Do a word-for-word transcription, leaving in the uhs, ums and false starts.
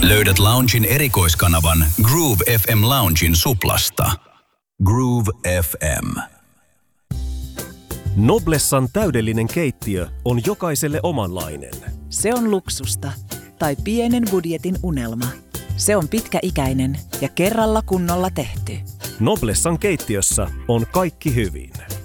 Löydät Loungein erikoiskanavan Groove F M Loungein suplasta. Groove F M. Noblessan täydellinen keittiö on jokaiselle omanlainen. Se on luksusta tai pienen budjetin unelma. Se on pitkäikäinen ja kerralla kunnolla tehty. Noblessan keittiössä on kaikki hyvin.